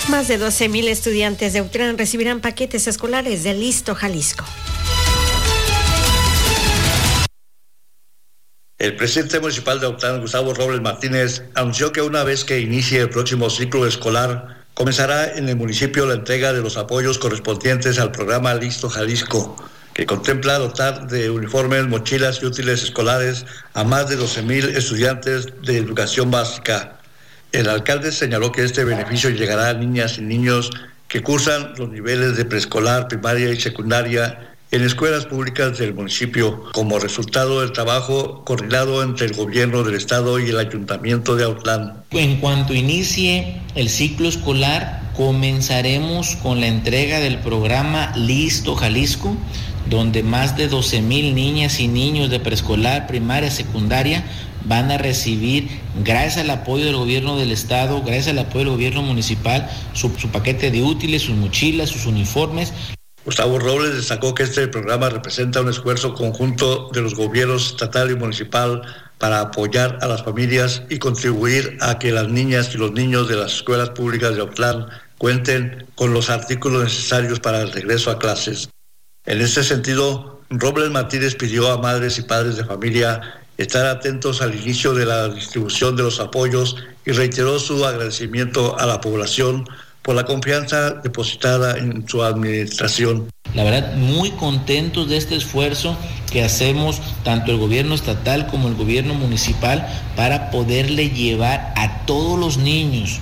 Más de 12,000 estudiantes de Autlán recibirán paquetes escolares de Listo Jalisco. El presidente municipal de Autlán, Gustavo Robles Martínez, anunció que una vez que inicie el próximo ciclo escolar, comenzará en el municipio la entrega de los apoyos correspondientes al programa Listo Jalisco, que contempla dotar de uniformes, mochilas y útiles escolares a más de 12,000 estudiantes de educación básica. El alcalde señaló que este beneficio llegará a niñas y niños que cursan los niveles de preescolar, primaria y secundaria en escuelas públicas del municipio, como resultado del trabajo coordinado entre el gobierno del estado y el ayuntamiento de Autlán. En cuanto inicie el ciclo escolar, comenzaremos con la entrega del programa Listo Jalisco, donde más de 12,000 niñas y niños de preescolar, primaria, secundaria van a recibir, gracias al apoyo del gobierno del estado, gracias al apoyo del gobierno municipal, su paquete de útiles, sus mochilas, sus uniformes. Gustavo Robles destacó que este programa representa un esfuerzo conjunto de los gobiernos estatal y municipal para apoyar a las familias y contribuir a que las niñas y los niños de las escuelas públicas de Autlán cuenten con los artículos necesarios para el regreso a clases. En este sentido, Robles Martínez pidió a madres y padres de familia estar atentos al inicio de la distribución de los apoyos y reiteró su agradecimiento a la población por la confianza depositada en su administración. La verdad, muy contentos de este esfuerzo que hacemos tanto el gobierno estatal como el gobierno municipal para poderle llevar a todos los niños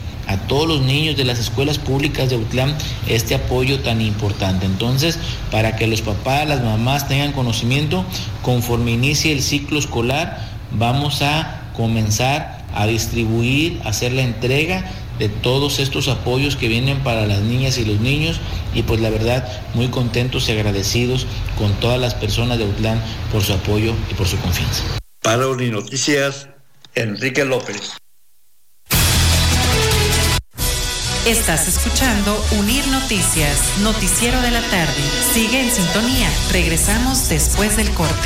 de las escuelas públicas de Autlán este apoyo tan importante. Entonces, para que los papás, las mamás tengan conocimiento, conforme inicie el ciclo escolar, vamos a comenzar a distribuir, a hacer la entrega de todos estos apoyos que vienen para las niñas y los niños, y pues la verdad, muy contentos y agradecidos con todas las personas de Autlán por su apoyo y por su confianza. Para Uninoticias, Enrique López. Estás escuchando Unir Noticias, noticiero de la tarde. Sigue en sintonía. Regresamos después del corte.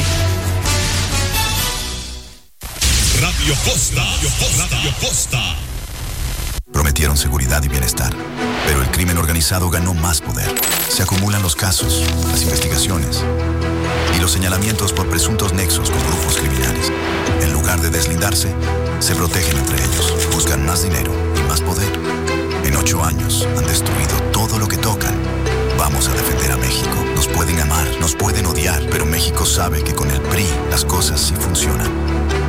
Radio Costa. Prometieron seguridad y bienestar, pero el crimen organizado ganó más poder. Se acumulan los casos, las investigaciones y los señalamientos por presuntos nexos con grupos criminales. En lugar de deslindarse, se protegen entre ellos, buscan más dinero y más poder. En 8 años han destruido todo lo que tocan. Vamos a defender a México. Nos pueden amar, nos pueden odiar, pero México sabe que con el PRI las cosas sí funcionan.